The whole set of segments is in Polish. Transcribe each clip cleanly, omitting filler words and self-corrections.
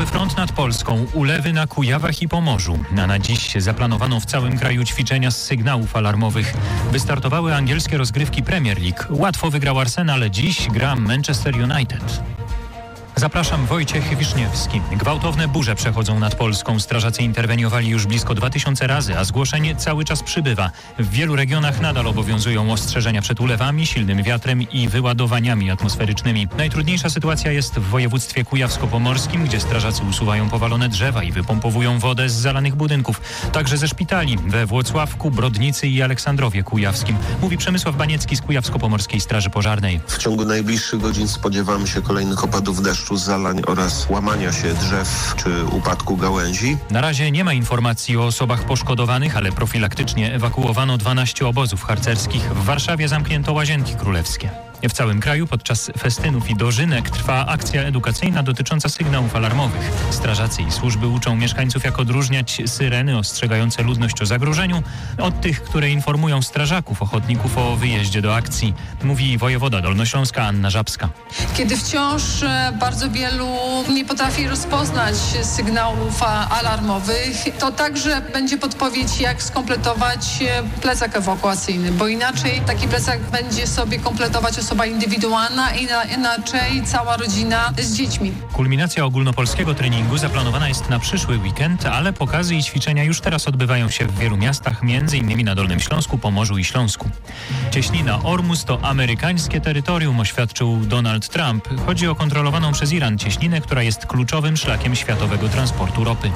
Południowy front nad Polską, ulewy na Kujawach i Pomorzu. Na dziś zaplanowano w całym kraju ćwiczenia z sygnałów alarmowych. Wystartowały angielskie rozgrywki Premier League. Łatwo wygrał Arsenal, dziś gra Manchester United. Zapraszam, Wojciech Wiszniewski. Gwałtowne burze przechodzą nad Polską. Strażacy interweniowali już blisko 2000 razy, a zgłoszeń cały czas przybywa. W wielu regionach nadal obowiązują ostrzeżenia przed ulewami, silnym wiatrem i wyładowaniami atmosferycznymi. Najtrudniejsza sytuacja jest w województwie kujawsko-pomorskim, gdzie strażacy usuwają powalone drzewa i wypompowują wodę z zalanych budynków. Także ze szpitali we Włocławku, Brodnicy i Aleksandrowie Kujawskim. Mówi Przemysław Baniecki z Kujawsko-Pomorskiej Straży Pożarnej. W ciągu najbliższych godzin spodziewamy się kolejnych opadów deszczu, zalań oraz łamania się drzew czy upadku gałęzi. Na razie nie ma informacji o osobach poszkodowanych, ale profilaktycznie ewakuowano 12 obozów harcerskich. W Warszawie zamknięto Łazienki Królewskie. W całym kraju podczas festynów i dożynek trwa akcja edukacyjna dotycząca sygnałów alarmowych. Strażacy i służby uczą mieszkańców, jak odróżniać syreny ostrzegające ludność o zagrożeniu od tych, które informują strażaków ochotników o wyjeździe do akcji. Mówi wojewoda dolnośląska Anna Żabska. Kiedy wciąż bardzo wielu nie potrafi rozpoznać sygnałów alarmowych, to także będzie podpowiedź, jak skompletować plecak ewakuacyjny, bo inaczej taki plecak będzie sobie kompletować osoba indywidualna i inaczej cała rodzina z dziećmi. Kulminacja ogólnopolskiego treningu zaplanowana jest na przyszły weekend, ale pokazy i ćwiczenia już teraz odbywają się w wielu miastach, m.in. na Dolnym Śląsku, Pomorzu i Śląsku. Cieśnina Ormus to amerykańskie terytorium, oświadczył Donald Trump. Chodzi o kontrolowaną przez Iran cieśninę, która jest kluczowym szlakiem światowego transportu ropy.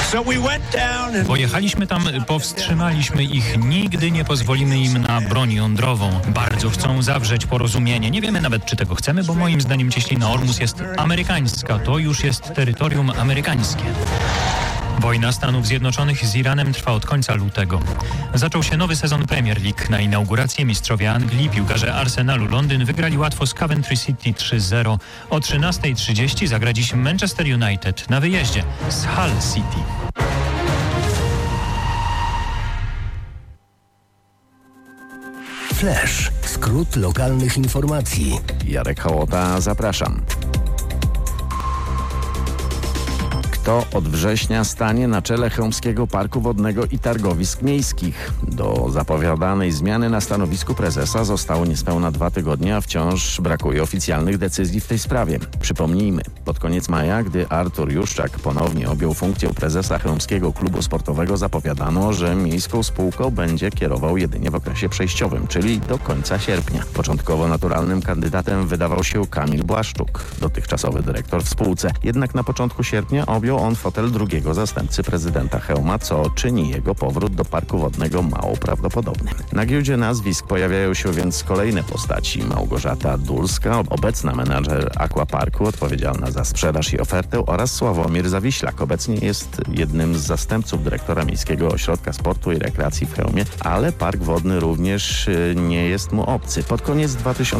Pojechaliśmy tam, powstrzymaliśmy ich. Nigdy nie pozwolimy im na broń jądrową. Bardzo chcą zawrzeć porozumienie. Nie wiemy nawet, czy tego chcemy, bo moim zdaniem cieśnina Ormus jest amerykańska. To już jest terytorium amerykańskie. Wojna Stanów Zjednoczonych z Iranem trwa od końca lutego. Zaczął się nowy sezon Premier League. Na inaugurację mistrzowie Anglii, piłkarze Arsenalu Londyn wygrali łatwo z Coventry City 3-0. O 13:30 zagra dziś Manchester United na wyjeździe z Hull City. Flash. Skrót lokalnych informacji. Jarek Hołota, zapraszam. Kto od września stanie na czele Chełmskiego Parku Wodnego i targowisk miejskich? Do zapowiadanej zmiany na stanowisku prezesa zostało niespełna 2 tygodnie, a wciąż brakuje oficjalnych decyzji w tej sprawie. Przypomnijmy, pod koniec maja, gdy Artur Juszczak ponownie objął funkcję prezesa Chełmskiego Klubu Sportowego, zapowiadano, że miejską spółką będzie kierował jedynie w okresie przejściowym, czyli do końca sierpnia. Początkowo naturalnym kandydatem wydawał się Kamil Błaszczuk, dotychczasowy dyrektor w spółce. Jednak na początku sierpnia objął on fotel drugiego zastępcy prezydenta Chełma, co czyni jego powrót do Parku Wodnego mało prawdopodobnym. Na giełdzie nazwisk pojawiają się więc kolejne postaci. Małgorzata Dulska, obecna menadżer Aquaparku, odpowiedzialna za sprzedaż i ofertę, oraz Sławomir Zawiślak. Obecnie jest jednym z zastępców dyrektora Miejskiego Ośrodka Sportu i Rekreacji w Chełmie, ale Park Wodny również nie jest mu obcy. Pod koniec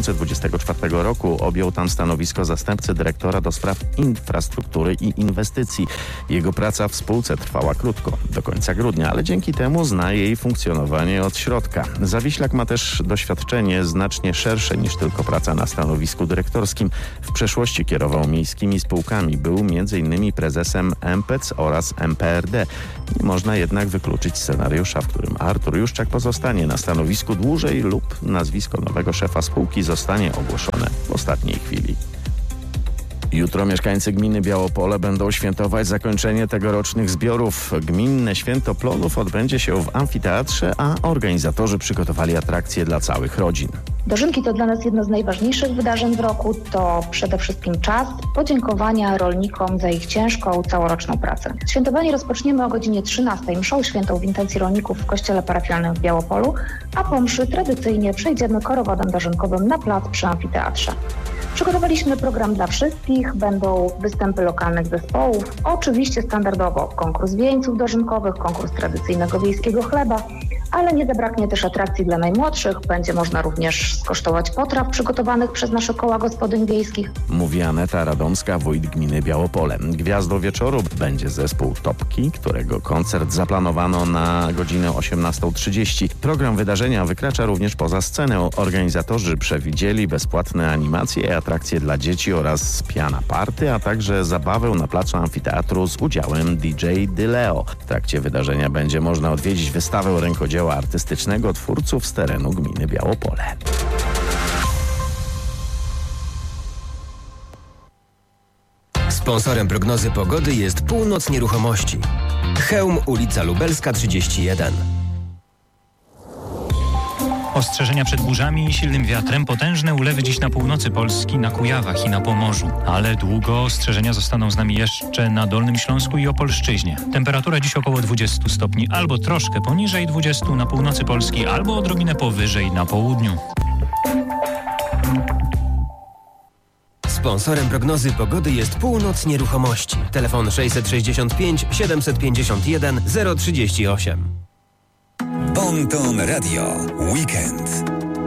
2024 roku objął tam stanowisko zastępcy dyrektora do spraw infrastruktury i inwestycji. Jego praca w spółce trwała krótko, do końca grudnia, ale dzięki temu zna jej funkcjonowanie od środka. Zawiślak ma też doświadczenie znacznie szersze niż tylko praca na stanowisku dyrektorskim. W przeszłości kierował miejskimi spółkami, był m.in. prezesem MPEC oraz MPRD. Nie można jednak wykluczyć scenariusza, w którym Artur Juszczak pozostanie na stanowisku dłużej lub nazwisko nowego szefa spółki zostanie ogłoszone w ostatniej chwili. Jutro mieszkańcy gminy Białopole będą świętować zakończenie tegorocznych zbiorów. Gminne Święto Plonów odbędzie się w amfiteatrze, a organizatorzy przygotowali atrakcje dla całych rodzin. Dożynki to dla nas jedno z najważniejszych wydarzeń w roku. To przede wszystkim czas podziękowania rolnikom za ich ciężką, całoroczną pracę. Świętowanie rozpoczniemy o godzinie 13:00 mszą świętą w intencji rolników w kościele parafialnym w Białopolu, a po mszy tradycyjnie przejdziemy korowodem dożynkowym na plac przy amfiteatrze. Przygotowaliśmy program dla wszystkich, będą występy lokalnych zespołów, oczywiście standardowo konkurs wieńców dożynkowych, konkurs tradycyjnego wiejskiego chleba, ale nie zabraknie też atrakcji dla najmłodszych. Będzie można również skosztować potraw przygotowanych przez nasze koła gospodyń wiejskich. Mówi Aneta Radomska, wójt gminy Białopole. Gwiazdą wieczoru będzie zespół Topki, którego koncert zaplanowano na godzinę 18:30. Program wydarzenia wykracza również poza scenę. Organizatorzy przewidzieli bezpłatne animacje i atrakcje dla dzieci oraz piana party, a także zabawę na placu amfiteatru z udziałem DJ Dyleo. W trakcie wydarzenia będzie można odwiedzić wystawę rękodzieła artystycznego twórców z terenu gminy Białopole. Sponsorem prognozy pogody jest Północ Nieruchomości. Chełm, ulica Lubelska 31. Ostrzeżenia przed burzami i silnym wiatrem, potężne ulewy dziś na północy Polski, na Kujawach i na Pomorzu. Ale długo ostrzeżenia zostaną z nami jeszcze na Dolnym Śląsku i Opolszczyźnie. Temperatura dziś około 20 stopni, albo troszkę poniżej 20 na północy Polski, albo odrobinę powyżej na południu. Sponsorem prognozy pogody jest Północ Nieruchomości. Telefon 665 751 038. Bon Ton Radio. Weekend.